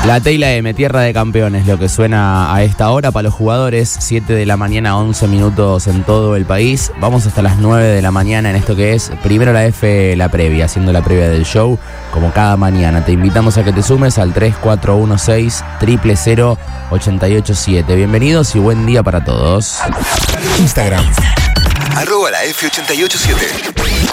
La T y la M, tierra de campeones, lo que suena a esta hora para los jugadores. 7 de la mañana, 11 minutos en todo el país. Vamos hasta las 9 de la mañana en esto que es primero la F, la previa, haciendo la previa del show, como cada mañana. Te invitamos a que te sumes al 3416 000 887. Bienvenidos y buen día para todos. Instagram @la F887.